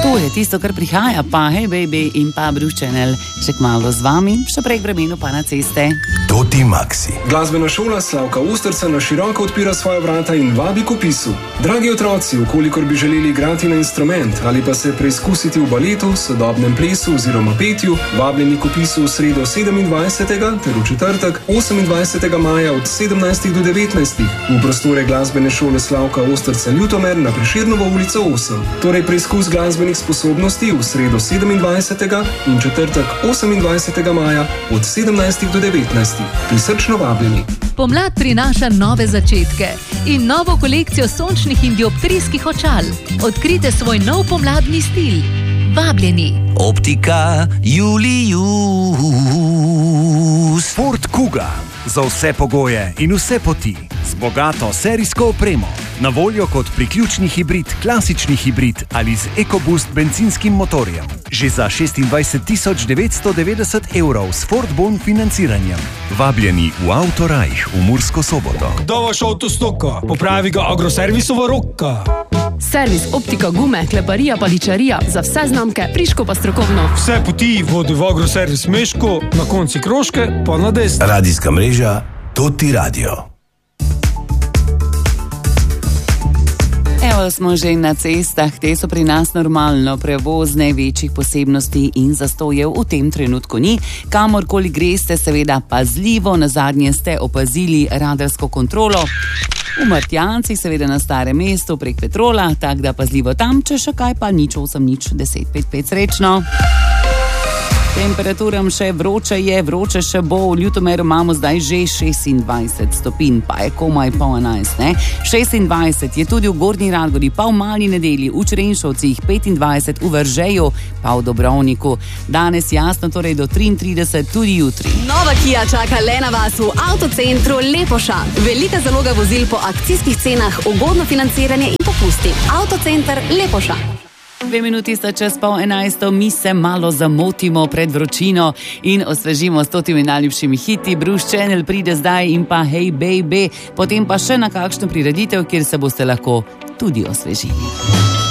To je tisto, kar prihaja, pa Hey Baby in pa Bruce Channel. Še kmalu z vami, še prej k vremenu pa na ceste. Toti Maxi. Glasbena šola Slavka Osterca na široko odpira svoja vrata in vabi k vpisu. Dragi otroci, vkolikor bi želeli igrati na instrument ali pa se preizkusiti v baletu, sodobnem plesu oziroma petju, vabljeni k vpisu v sredo 27. ter v četrtek 28. maja od 17. do 19. v prostore Glasbene šole Slavka Osterca Ljutomer na Prešernovo ulico 8. Torej preizkus glasbenih sposobnosti v sredo 27. in četrtek 28. maja od 17. do 19. Prisrčno vabljeni. Pomlad prinaša nove začetke in novo kolekcijo sončnih in dioptrijskih očal. Odkrite svoj nov pomladni stil. Vabljeni. Optika Julius. Ford Kuga. Za vse pogoje in vse poti. Z bogato serijsko opremo. Na voljo kot priključni hibrid, klasični hibrid ali z EcoBoost benzinskim motorjem. Že za 26.990 evrov s Ford Bon financiranjem. Vabljeni v Autorajh v Mursko Soboto. Dovoš avtostoko, popravi ga Agroservisova roka. Servis, optika, gume, kleparija, paličarija, za vse znamke, friško pa strokovno. Vse poti vodi v Agroservis Meško, na konci Kroške pa na desno. Radijska mreža Toti Radio. Evo smo že na cestah, te so pri nas normalno, prevoz največjih posebnosti in zastojev v tem trenutku ni. Kamorkoli greste, seveda pazljivo, nazadnje ste opazili radarsko kontrolo. V Martjancih, seveda na Starem mestu prek Petrola, tak da pazljivo tam, če še kaj pa 08-1055 srečno. Temperaturam še vroče je, vroče še bo, v Ljutomeru imamo zdaj že 26 stopinj, pa je komaj po 11, ne? 26 je tudi v Gornji Radgodi, pa v Mali Nedelji, v Črenšovcih, 25 v Veržeju, pa v Dobrovniku. Danes jasno, torej do 33, tudi jutri. Nova Kia čaka le na vas v Avtocentru Lepoša. Velika zaloga vozil po akcijskih cenah, ugodno financiranje in popusti. Avtocenter Lepoša. 2 minuti sta čez pol 11, mi se malo zamotimo pred vročino in osvežimo s totimi najljubšimi hiti. Bruce Channel pride zdaj in pa Hey Baby, potem pa še na kakšno prireditev, kjer se boste lahko tudi osvežili.